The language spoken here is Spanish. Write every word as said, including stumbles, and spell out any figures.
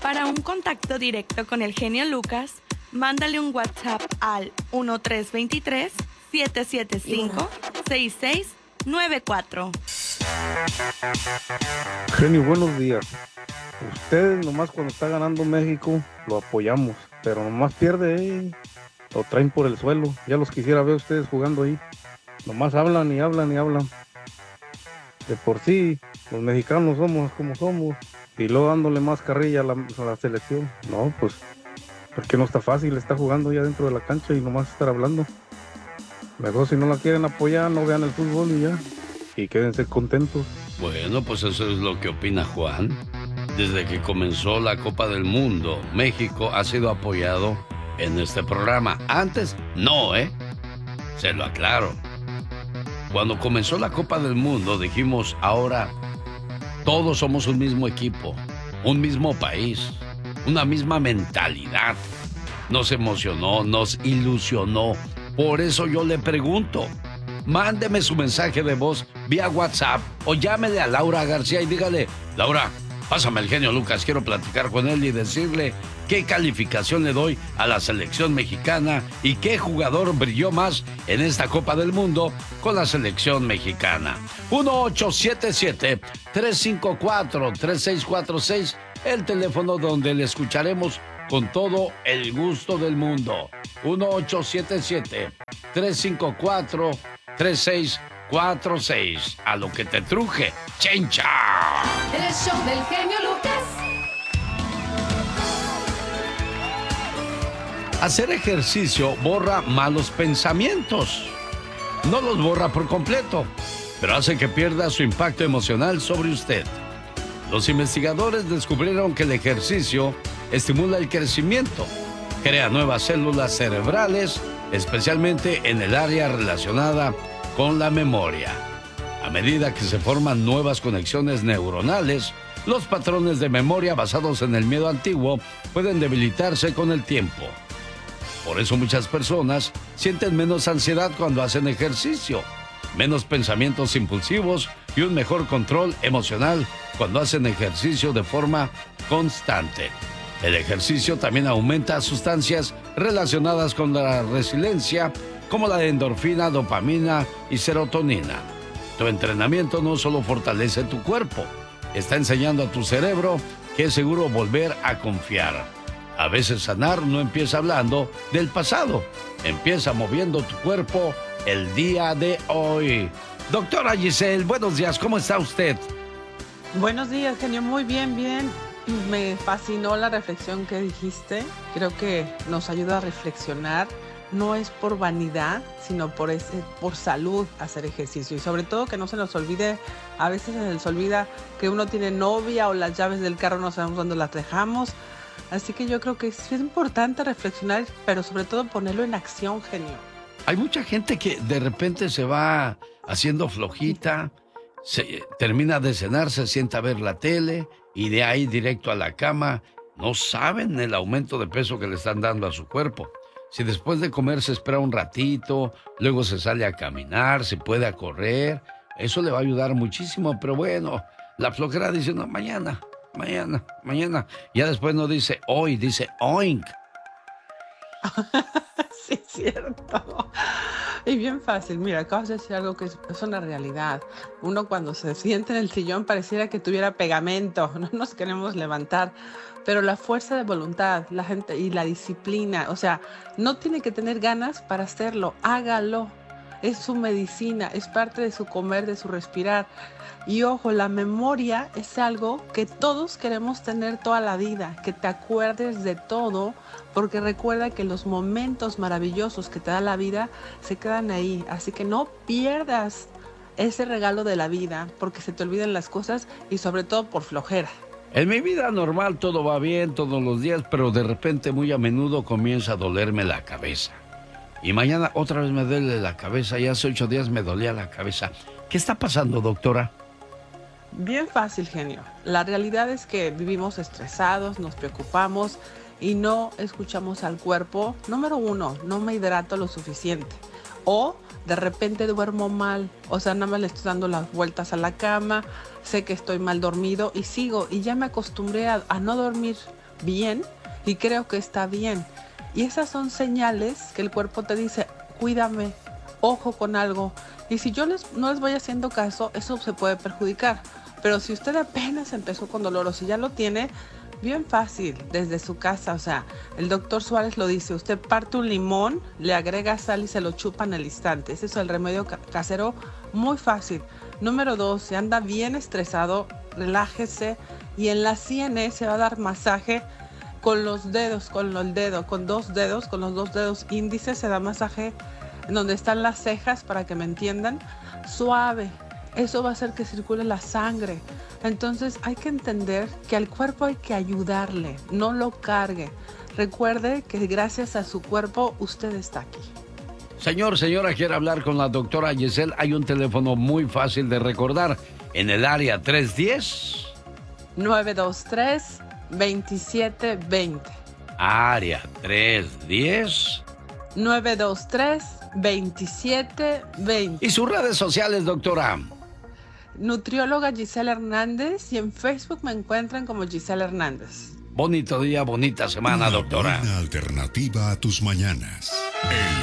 Para un contacto directo con el genio Lucas, mándale un WhatsApp al uno tres dos tres, siete siete cinco, seis seis nueve cuatro. Genio, buenos días. Ustedes nomás cuando está ganando México lo apoyamos, pero nomás pierde, eh, lo traen por el suelo. Ya los quisiera ver ustedes jugando ahí. Nomás hablan y hablan y hablan. De por sí, los mexicanos somos como somos. Y luego dándole más carrilla a la, a la selección. No, pues, porque no está fácil, está jugando ya dentro de la cancha y nomás estar hablando. Mejor si no la quieren apoyar, no vean el fútbol y ya. Y quédense contentos. Bueno, pues eso es lo que opina Juan. Desde que comenzó la Copa del Mundo, México ha sido apoyado en este programa. Antes, no, ¿eh? Se lo aclaro. Cuando comenzó la Copa del Mundo, dijimos, ahora todos somos un mismo equipo, un mismo país, una misma mentalidad. Nos emocionó, nos ilusionó. Por eso yo le pregunto, mándeme su mensaje de voz vía WhatsApp o llámele a Laura García y dígale, Laura, pásame el genio Lucas, quiero platicar con él y decirle qué calificación le doy a la selección mexicana y qué jugador brilló más en esta Copa del Mundo con la selección mexicana. uno ocho siete siete, tres cinco cuatro, tres seis cuatro seis, el teléfono donde le escucharemos con todo el gusto del mundo. uno ocho siete siete, tres cinco cuatro, tres seis cuatro seis. A lo que te truje, chencha. El show del genio Lucas. Hacer ejercicio borra malos pensamientos. No los borra por completo, pero hace que pierda su impacto emocional sobre usted. Los investigadores descubrieron que el ejercicio estimula el crecimiento, crea nuevas células cerebrales, especialmente en el área relacionada con la memoria. A medida que se forman nuevas conexiones neuronales, los patrones de memoria basados en el miedo antiguo pueden debilitarse con el tiempo. Por eso muchas personas sienten menos ansiedad cuando hacen ejercicio, menos pensamientos impulsivos y un mejor control emocional cuando hacen ejercicio de forma constante. El ejercicio también aumenta sustancias relacionadas con la resiliencia, como la endorfina, dopamina y serotonina. Tu entrenamiento no solo fortalece tu cuerpo, está enseñando a tu cerebro que es seguro volver a confiar. A veces sanar no empieza hablando del pasado, empieza moviendo tu cuerpo el día de hoy. Doctora Giselle, buenos días, ¿cómo está usted? Buenos días, genio, muy bien, bien. Me fascinó la reflexión que dijiste, creo que nos ayuda a reflexionar. No es por vanidad, sino por, ese, por salud hacer ejercicio. Y sobre todo que no se nos olvide, a veces se nos olvida que uno tiene novia o las llaves del carro no sabemos dónde las dejamos. Así que yo creo que es importante reflexionar, pero sobre todo ponerlo en acción, genio. Hay mucha gente que de repente se va haciendo flojita, se termina de cenar, se sienta a ver la tele y de ahí directo a la cama. No saben el aumento de peso que le están dando a su cuerpo. Si después de comer se espera un ratito, luego se sale a caminar, se puede a correr, eso le va a ayudar muchísimo. Pero bueno, la flojera dice, no, mañana, mañana, mañana. Ya después no dice hoy, dice oink. Sí, es cierto. Y bien fácil. Mira, acabas de decir algo que es, es una realidad. Uno cuando se siente en el sillón pareciera que tuviera pegamento. No nos queremos levantar. Pero la fuerza de voluntad, la gente y la disciplina, o sea, no tiene que tener ganas para hacerlo. Hágalo. Es su medicina, es parte de su comer, de su respirar. Y ojo, la memoria es algo que todos queremos tener toda la vida, que te acuerdes de todo, porque recuerda que los momentos maravillosos que te da la vida se quedan ahí. Así que no pierdas ese regalo de la vida, porque se te olvidan las cosas y sobre todo por flojera. En mi vida normal todo va bien todos los días, pero de repente muy a menudo comienza a dolerme la cabeza. Y mañana otra vez me duele la cabeza, y hace ocho días me dolía la cabeza. ¿Qué está pasando, doctora? Bien fácil, genio. La realidad es que vivimos estresados, nos preocupamos y no escuchamos al cuerpo. Número uno, no me hidrato lo suficiente. O de repente duermo mal, o sea, nada más le estoy dando las vueltas a la cama, sé que estoy mal dormido y sigo, y ya me acostumbré a, a no dormir bien y creo que está bien. Y esas son señales que el cuerpo te dice, cuídame, ojo con algo. Y si yo les, no les voy haciendo caso, eso se puede perjudicar. Pero si usted apenas empezó con dolor o si ya lo tiene, bien fácil, desde su casa. O sea, el doctor Suárez lo dice, usted parte un limón, le agrega sal y se lo chupa en el instante. Ese es el remedio ca- casero muy fácil. Número dos, si anda bien estresado, relájese y en las sienes se va a dar masaje con los dedos, con el dedo, con dos dedos, con los dos dedos índices se da masaje en donde están las cejas, para que me entiendan, suave. Eso va a hacer que circule la sangre. Entonces hay que entender que al cuerpo hay que ayudarle, no lo cargue. Recuerde que gracias a su cuerpo usted está aquí. Señor, señora, quiere hablar con la doctora Giselle. Hay un teléfono muy fácil de recordar en el área tres uno cero. nueve dos tres, dos siete dos cero. Área tres uno cero. nueve dos tres, dos siete dos cero. ¿Y sus redes sociales, doctora? Nutrióloga Giselle Hernández y en Facebook me encuentran como Giselle Hernández. Bonito día, bonita semana, doctora. Una buena alternativa a tus mañanas. El